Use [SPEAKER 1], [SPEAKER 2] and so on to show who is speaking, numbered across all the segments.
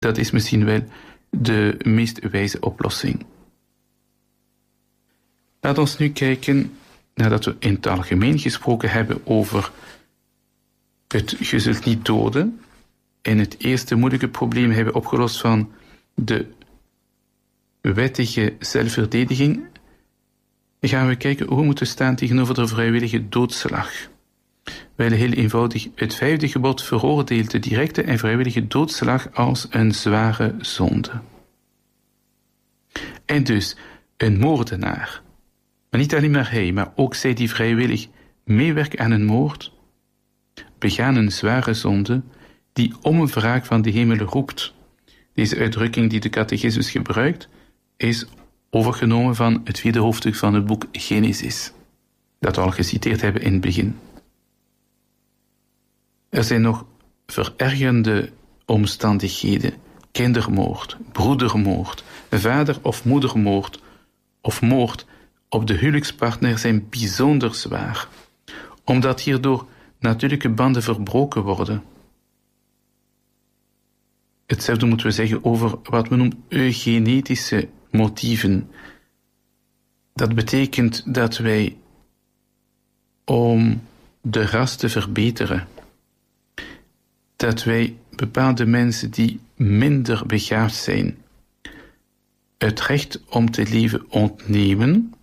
[SPEAKER 1] Dat is misschien wel de meest wijze oplossing. Laat ons nu kijken, nadat we in het algemeen gesproken hebben over het je zult niet doden, en het eerste moeilijke probleem hebben opgelost van de wettige zelfverdediging, gaan we kijken hoe we moeten staan tegenover de vrijwillige doodslag. Wel heel eenvoudig, het 5e gebod veroordeelt de directe en vrijwillige doodslag als een zware zonde. En dus, een moordenaar, maar niet alleen maar hij, maar ook zij die vrijwillig meewerken aan een moord, begaan een zware zonde die om een wraak van de hemel roept. Deze uitdrukking die de catechismus gebruikt, is overgenomen van het 4e hoofdstuk van het boek Genesis, dat we al geciteerd hebben in het begin. Er zijn nog verergerende omstandigheden, kindermoord, broedermoord, vader- of moedermoord of moord op de huwelijkspartner zijn bijzonder zwaar, omdat hierdoor natuurlijke banden verbroken worden. Hetzelfde moeten we zeggen over wat we noemen eugenetische motieven. Dat betekent dat wij, om de ras te verbeteren, dat wij bepaalde mensen die minder begaafd zijn, het recht om te leven ontnemen,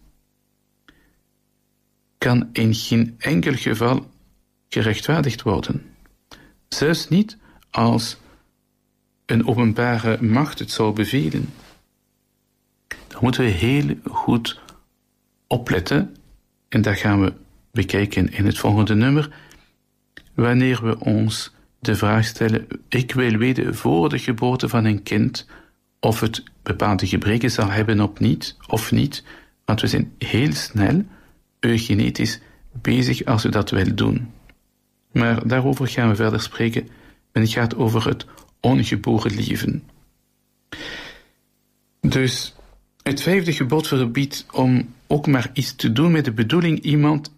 [SPEAKER 1] kan in geen enkel geval gerechtvaardigd worden. Zelfs niet als een openbare macht het zou bevelen. Dan moeten we heel goed opletten, en dat gaan we bekijken in het volgende nummer, wanneer we ons de vraag stellen, ik wil weten voor de geboorte van een kind of het bepaalde gebreken zal hebben of niet, want we zijn heel snel eugenetisch bezig als we dat wel doen. Maar daarover gaan we verder spreken, en het gaat over het ongeboren leven. Dus het 5e gebod verbiedt om ook maar iets te doen met de bedoeling iemand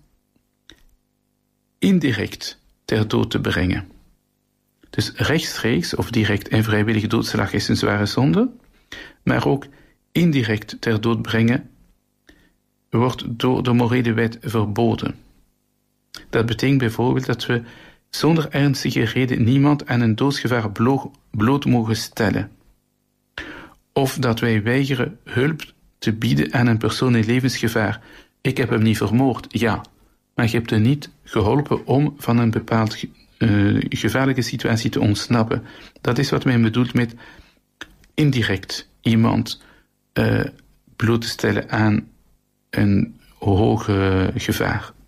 [SPEAKER 1] indirect ter dood te brengen. Dus rechtstreeks of direct en vrijwillige doodslag is een zware zonde, maar ook indirect ter dood brengen wordt door de morele wet verboden. Dat betekent bijvoorbeeld dat we zonder ernstige reden niemand aan een doodsgevaar bloot mogen stellen. Of dat wij weigeren hulp te bieden aan een persoon in levensgevaar. Ik heb hem niet vermoord, ja, maar je hebt hem niet geholpen om van een bepaald gevaarlijke situatie te ontsnappen. Dat is wat men bedoelt met indirect iemand bloot te stellen aan een hoger gevaar.